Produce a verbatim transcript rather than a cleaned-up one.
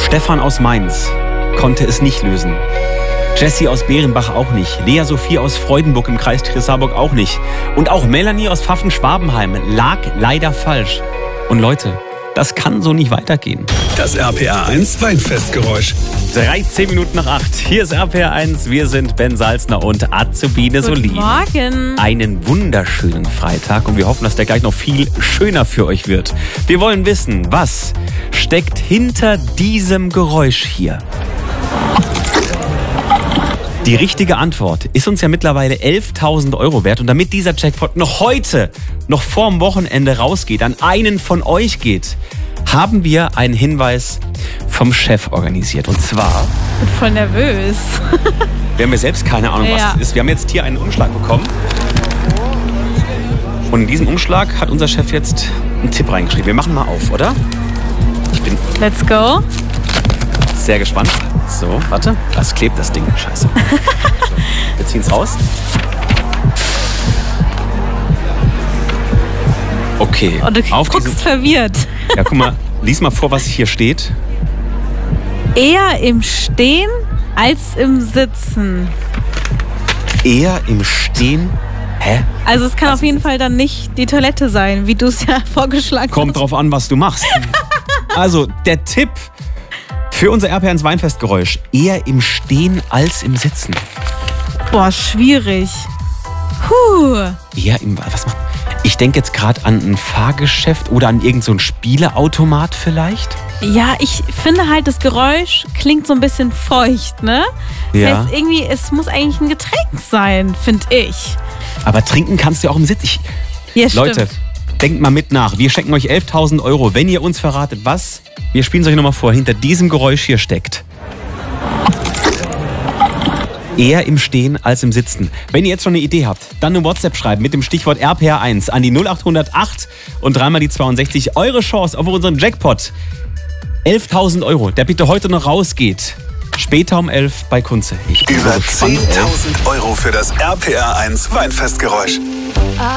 Stefan aus Mainz konnte es nicht lösen. Jessie aus Bärenbach auch nicht. Lea Sophie aus Freudenburg im Kreis Trier-Saarburg auch nicht. Und auch Melanie aus Pfaffen-Schwabenheim lag leider falsch. Und Leute, das kann so nicht weitergehen. Das R P R eins Weinfestgeräusch. dreizehn Minuten nach acht. Hier ist R P R eins. Wir sind Ben Salzner und Azubine Solin. Guten Morgen. Einen wunderschönen Freitag und wir hoffen, dass der gleich noch viel schöner für euch wird. Wir wollen wissen, was steckt hinter diesem Geräusch hier? Die richtige Antwort ist uns ja mittlerweile elftausend Euro wert. Und damit dieser Jackpot noch heute, noch vorm Wochenende rausgeht, an einen von euch geht, haben wir einen Hinweis vom Chef organisiert. Und zwar... Ich bin voll nervös. Wir haben ja selbst keine Ahnung, was Ja. es ist. Wir haben jetzt hier einen Umschlag bekommen. Und in diesen Umschlag hat unser Chef jetzt einen Tipp reingeschrieben. Wir machen mal auf, oder? Ich bin Let's go. sehr gespannt. So, warte. Das klebt das Ding. Scheiße. Wir ziehen es raus. Okay. Und du Auf guckst diesen, verwirrt. ja, guck mal. Lies mal vor, was hier steht. Eher im Stehen als im Sitzen. Eher im Stehen. Hä? Also es kann auf jeden Fall dann nicht die Toilette sein, wie du es ja vorgeschlagen Kommt hast. drauf an, was du machst. Also, der Tipp für unser R P R eins Weinfestgeräusch. Eher im Stehen als im Sitzen. Boah, schwierig. Puh. Eher im... Was macht... Ich denke jetzt gerade an ein Fahrgeschäft oder an irgend so ein Spieleautomat vielleicht. Ja, ich finde halt, das Geräusch klingt so ein bisschen feucht, ne? Das Ja. heißt, irgendwie, es muss eigentlich ein Getränk sein, finde ich. Aber trinken kannst du ja auch im Sitz. Ich, Ja, stimmt. Leute, denkt mal mit nach. Wir schenken euch elftausend Euro, wenn ihr uns verratet, was, wir spielen es euch nochmal vor, hinter diesem Geräusch hier steckt. Eher im Stehen als im Sitzen. Wenn ihr jetzt schon eine Idee habt, dann eine WhatsApp schreiben mit dem Stichwort R P R eins an die null acht null acht und dreimal die zweiundsechzig. Eure Chance auf unseren Jackpot. elftausend Euro, der bitte heute noch rausgeht. Später um elf bei Kunze. Ich bin so Über gespannt, ey. zehntausend Euro für das R P R eins Weinfestgeräusch.